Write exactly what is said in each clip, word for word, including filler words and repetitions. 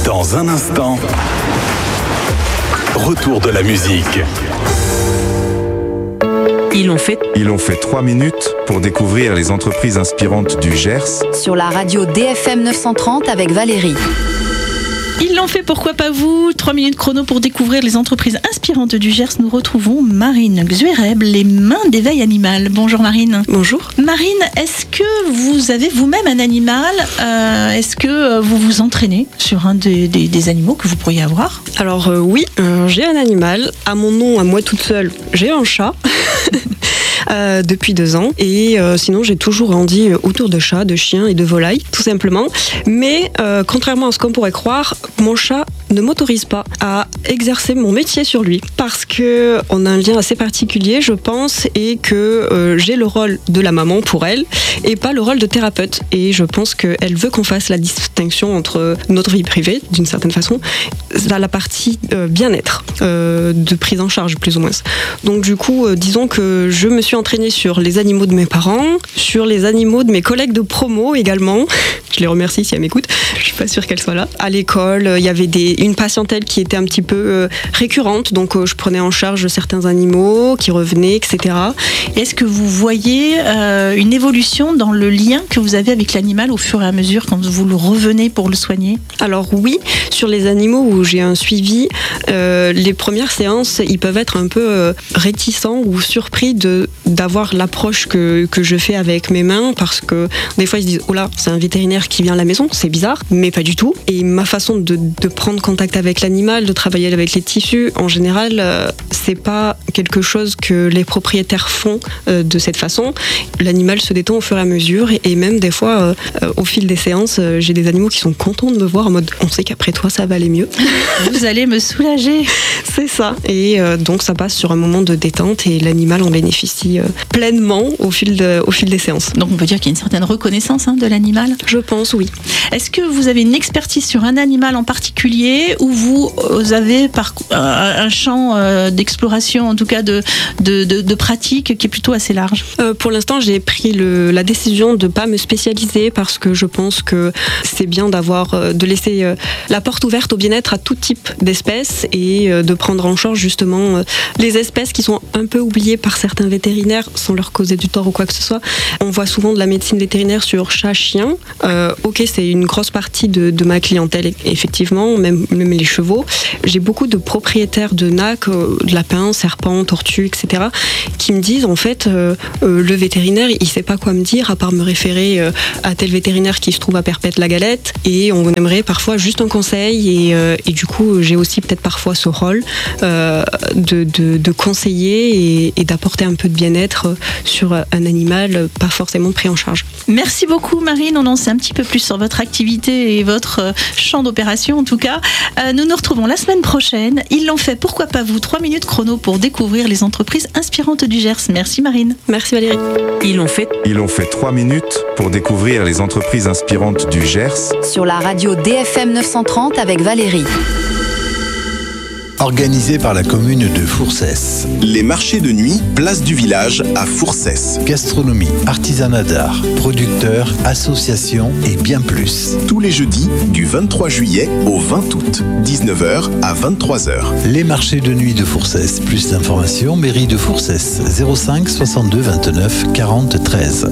Dans un instant, retour de la musique. Ils ont fait... Ils ont fait trois minutes pour découvrir les entreprises inspirantes du Gers. Sur la radio D F M neuf cent trente avec Valérie. Ils l'ont fait, pourquoi pas vous? Trois minutes chrono pour découvrir les entreprises inspirantes du Gers. Nous retrouvons Marine Xuereb, les mains d'éveil animal. Bonjour Marine. Bonjour. Marine, est-ce que vous avez vous-même un animal? euh, Est-ce que vous vous entraînez sur un des, des, des animaux que vous pourriez avoir? Alors euh, oui, euh, j'ai un animal. À mon nom, à moi toute seule, j'ai un chat. Euh, depuis deux ans et euh, sinon j'ai toujours grandi autour de chats, de chiens et de volailles tout simplement, mais euh, contrairement à ce qu'on pourrait croire, mon chat ne m'autorise pas à exercer mon métier sur lui parce que on a un lien assez particulier je pense et que euh, j'ai le rôle de la maman pour elle et pas le rôle de thérapeute et je pense qu'elle veut qu'on fasse la distinction entre notre vie privée d'une certaine façon, la partie euh, bien-être euh, de prise en charge plus ou moins. Donc du coup euh, disons que je me suis entraînée sur les animaux de mes parents, sur les animaux de mes collègues de promo également. Je les remercie si elles m'écoutent. Je suis pas sûre qu'elles soient là. À l'école, il y avait des, une patientèle qui était un petit peu euh, récurrente, donc euh, je prenais en charge certains animaux qui revenaient, et cetera. Est-ce que vous voyez euh, une évolution dans le lien que vous avez avec l'animal au fur et à mesure quand vous le revenez pour le soigner? Alors oui, sur les animaux où j'ai un suivi, euh, les premières séances, ils peuvent être un peu euh, réticents ou surpris de d'avoir l'approche que, que je fais avec mes mains parce que des fois ils se disent oh là c'est un vétérinaire qui vient à la maison, c'est bizarre, mais pas du tout. Et ma façon de, de prendre contact avec l'animal, de travailler avec les tissus, en général euh, c'est pas quelque chose que les propriétaires font euh, de cette façon. L'animal se détend au fur et à mesure et, et même des fois euh, euh, au fil des séances euh, j'ai des animaux qui sont contents de me voir en mode on sait qu'après toi ça va aller mieux. Vous allez me soulager. C'est ça. Et euh, donc ça passe sur un moment de détente et l'animal en bénéficie Euh, pleinement au fil, de, au fil des séances. Donc on peut dire qu'il y a une certaine reconnaissance hein, de l'animal? Je pense, oui. Est-ce que vous avez une expertise sur un animal en particulier ou vous avez parcours, un champ euh, d'exploration, en tout cas de, de, de, de pratique qui est plutôt assez large? euh, Pour l'instant, j'ai pris le, la décision de ne pas me spécialiser parce que je pense que c'est bien d'avoir, de laisser euh, la porte ouverte au bien-être à tout type d'espèces et euh, de prendre en charge justement euh, les espèces qui sont un peu oubliées par certains vétérinaires sans leur causer du tort ou quoi que ce soit. On voit souvent de la médecine vétérinaire sur chat, chien. Euh, ok, c'est une grosse partie de, de ma clientèle, effectivement, même, même les chevaux. J'ai beaucoup de propriétaires de nacs, euh, de lapins, serpents, tortues, et cetera, qui me disent en fait, euh, euh, le vétérinaire, il sait pas quoi me dire à part me référer euh, à tel vétérinaire qui se trouve à Perpète-la-Galette et on aimerait parfois juste un conseil et, euh, et du coup, j'ai aussi peut-être parfois ce rôle euh, de, de, de conseiller et, et d'apporter un peu de bien-être sur un animal pas forcément pris en charge. Merci beaucoup Marine, on en sait un petit peu plus sur votre activité et votre champ d'opération en tout cas. Euh, nous nous retrouvons la semaine prochaine. Ils l'ont fait, pourquoi pas vous? Trois minutes chrono pour découvrir les entreprises inspirantes du Gers. Merci Marine. Merci Valérie. Ils l'ont fait. Ils ont fait trois minutes pour découvrir les entreprises inspirantes du Gers. Sur la radio D F M neuf cent trente avec Valérie. Organisé par la commune de Fourcès. Les marchés de nuit, place du village à Fourcès. Gastronomie, artisanat d'art, producteurs, associations et bien plus. Tous les jeudis du vingt-trois juillet au vingt août, dix-neuf heures à vingt-trois heures. Les marchés de nuit de Fourcès. Plus d'informations, mairie de Fourcès, zéro cinq soixante-deux vingt-neuf quarante treize.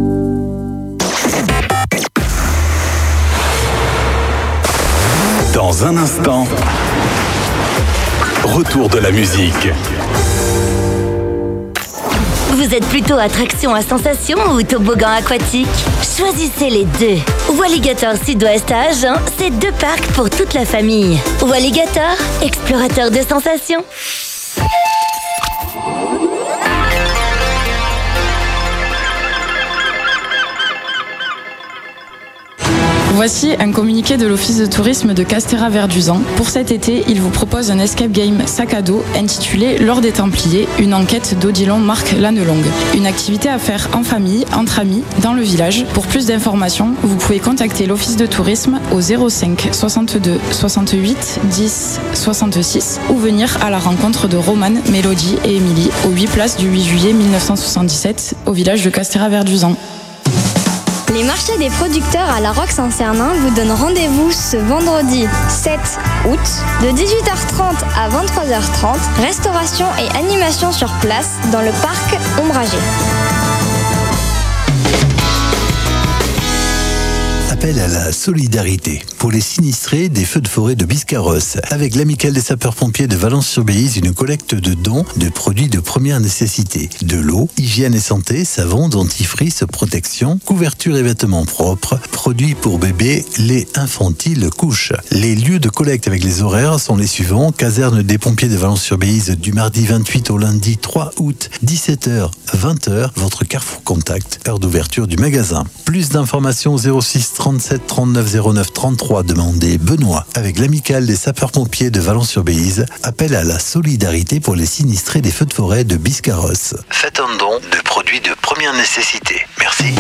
Dans un instant, retour de la musique. Vous êtes plutôt attraction à sensation ou toboggan aquatique? Choisissez les deux. Walligator Sud-Ouest à Agen, c'est deux parcs pour toute la famille. Walligator, explorateur de sensations. Voici un communiqué de l'Office de tourisme de Castéra-Verduzan. Pour cet été, il vous propose un escape game sac à dos intitulé L'Or des Templiers, une enquête d'Odilon Marc Lannelongue. Une activité à faire en famille, entre amis, dans le village. Pour plus d'informations, vous pouvez contacter l'Office de tourisme au zéro cinq soixante-deux soixante-huit dix soixante-six ou venir à la rencontre de Romane, Mélodie et Émilie au huit place du huit juillet mille neuf cent soixante-dix-sept au village de Castéra-Verduzan. Les marchés des producteurs à La Roque-Saint-Cernin vous donnent rendez-vous ce vendredi sept août de dix-huit heures trente à vingt-trois heures trente. Restauration et animation sur place dans le parc ombragé. Appel à la solidarité pour les sinistrés des feux de forêt de Biscarrosse. Avec l'Amicale des sapeurs-pompiers de Valence-sur-Béise, une collecte de dons de produits de première nécessité. De l'eau, hygiène et santé, savon, dentifrice, protection, couverture et vêtements propres, produits pour bébés, lait infantile, couches. Les lieux de collecte avec les horaires sont les suivants. Caserne des pompiers de Valence-sur-Béise du mardi vingt-huit au lundi trois août, dix-sept heures vingt heures. Votre Carrefour Contact, heure d'ouverture du magasin. Plus d'informations zéro six trente-sept trente-neuf zéro neuf trente-trois, demandez Benoît. Avec l'Amicale des sapeurs-pompiers de Valence-sur-Béise, appel à la solidarité pour les sinistrés des feux de forêt de Biscarrosse. Faites un don de produits de première nécessité. Merci.